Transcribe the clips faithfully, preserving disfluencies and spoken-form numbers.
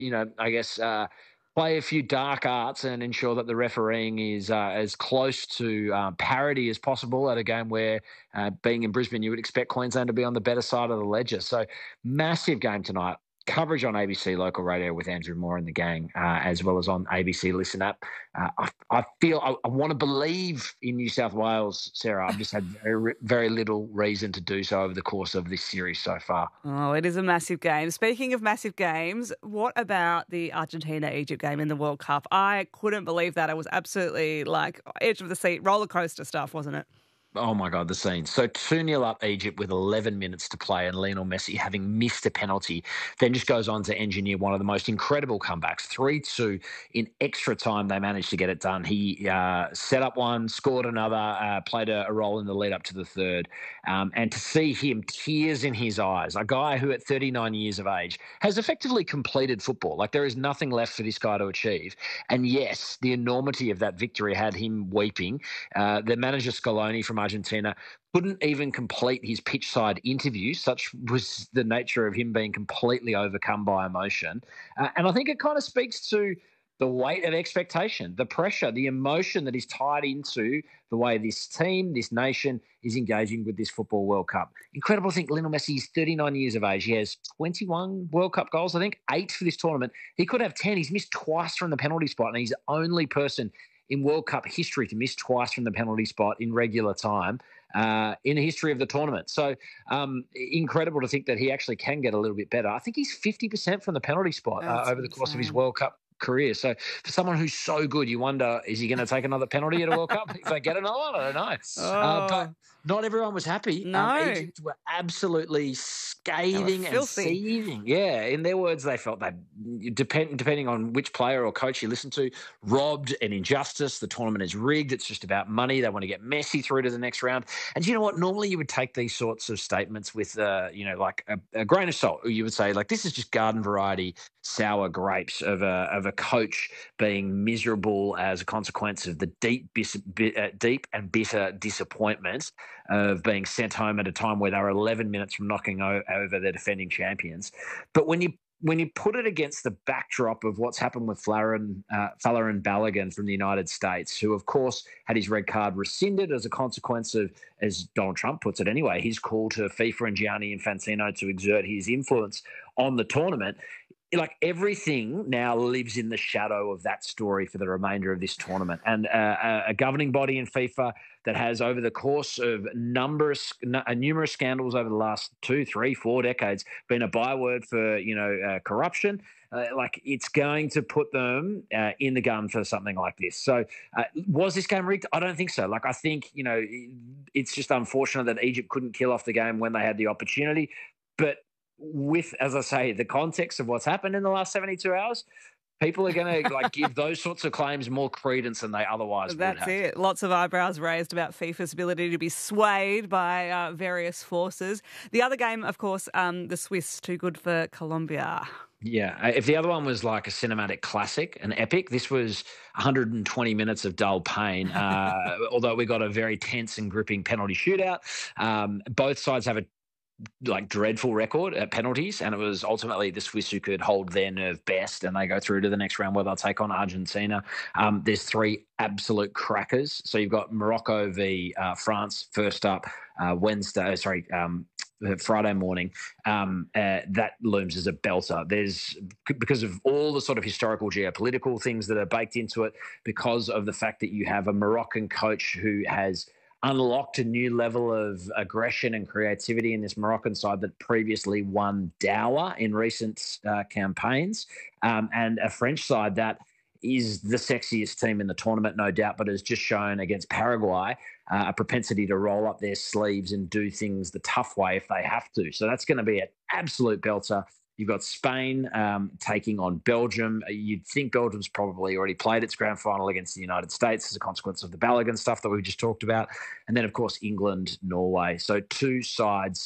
you know, I guess, uh, play a few dark arts and ensure that the refereeing is uh, as close to uh, parity as possible at a game where, uh, being in Brisbane, you would expect Queensland to be on the better side of the ledger. So massive game tonight. Coverage on A B C local radio with Andrew Moore and the gang, uh, as well as on A B C Listen app. Uh, I, I feel I, I want to believe in New South Wales, Sarah. I've just had very, very little reason to do so over the course of this series so far. Oh, it is a massive game. Speaking of massive games, what about the Argentina-Egypt game in the World Cup? I couldn't believe that. It was absolutely like edge of the seat, roller coaster stuff, wasn't it? Oh, my God, the scene. So two nil up Egypt with eleven minutes to play, and Lionel Messi, having missed a penalty, then just goes on to engineer one of the most incredible comebacks. three two in extra time, they managed to get it done. He uh, set up one, scored another, uh, played a, a role in the lead up to the third. Um, and to see him, tears in his eyes, a guy who at thirty-nine years of age has effectively completed football. Like, there is nothing left for this guy to achieve. And yes, the enormity of that victory had him weeping. Uh, the manager Scaloni from Argentina couldn't even complete his pitch side interview. Such was the nature of him being completely overcome by emotion. Uh, and I think it kind of speaks to the weight of expectation, the pressure, the emotion that is tied into the way this team, this nation is engaging with this Football World Cup. Incredible to think Lionel Messi is thirty-nine years of age. He has twenty-one World Cup goals, I think, eight for this tournament. He could have ten. He's missed twice from the penalty spot, and he's the only person in World Cup history to miss twice from the penalty spot in regular time uh, in the history of the tournament. So um, incredible to think that he actually can get a little bit better. I think he's fifty percent from the penalty spot uh, over the course of his World Cup career. So for someone who's so good, you wonder, is he going to take another penalty at a World Cup? If they get another one, I don't know. Oh. Uh, but not everyone was happy. No. Um, Egypt were absolutely scathing and filthy. seething. Yeah, in their words, they felt that, depend, depending on which player or coach you listen to, robbed and injustice. The tournament is rigged. It's just about money. They want to get Messi through to the next round. And you know what? Normally you would take these sorts of statements with, uh, you know, like a, a grain of salt. You would say, like, this is just garden variety sour grapes of a of a coach being miserable as a consequence of the deep, bis, bi, uh, deep and bitter disappointment of being sent home at a time where they were eleven minutes from knocking o- over their defending champions. But when you when you put it against the backdrop of what's happened with Folarin, uh, Folarin Balogun from the United States, who, of course, had his red card rescinded as a consequence of, as Donald Trump puts it anyway, his call to FIFA and Gianni Infantino to exert his influence on the tournament, like, everything now lives in the shadow of that story for the remainder of this tournament. And uh, a governing body in FIFA that has, over the course of numerous, numerous scandals over the last two, three, four decades, been a byword for, you know, uh, corruption. Uh, like, it's going to put them uh, in the gun for something like this. So uh, was this game rigged? I don't think so. Like, I think, you know, it's just unfortunate that Egypt couldn't kill off the game when they had the opportunity. But with, as I say, the context of what's happened in the last seventy-two hours, people are going to like give those sorts of claims more credence than they otherwise That's would have. it. Lots of eyebrows raised about FIFA's ability to be swayed by uh, various forces. The other game, of course, um, the Swiss, too good for Colombia. Yeah, if the other one was like a cinematic classic, an epic, this was one hundred twenty minutes of dull pain, uh, although we got a very tense and gripping penalty shootout. Um, both sides have a like dreadful record at penalties, and it was ultimately the Swiss who could hold their nerve best, and they go through to the next round where they'll take on Argentina. Um, there's three absolute crackers. So you've got Morocco v uh, France first up uh, Wednesday, sorry, um, Friday morning. Um, uh, that looms as a belter. There's, because of all the sort of historical geopolitical things that are baked into it, because of the fact that you have a Moroccan coach who has unlocked a new level of aggression and creativity in this Moroccan side that previously won dower in recent uh, campaigns, um, and a French side that is the sexiest team in the tournament, no doubt, but has just shown against Paraguay uh, a propensity to roll up their sleeves and do things the tough way if they have to. So that's going to be an absolute belter. You've got Spain um, taking on Belgium. You'd think Belgium's probably already played its grand final against the United States as a consequence of the Balogun stuff that we just talked about. And then, of course, England, Norway. So two sides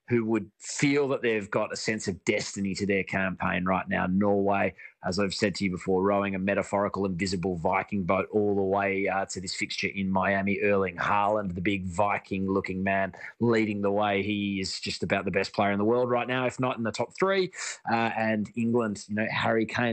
who would feel that they've got a sense of destiny to their campaign right now. Norway, as I've said to you before, rowing a metaphorical invisible Viking boat all the way uh, to this fixture in Miami. Erling Haaland, the big Viking-looking man, leading the way. He is just about the best player in the world right now, if not in the top three. Uh, and England, you know, Harry Kane,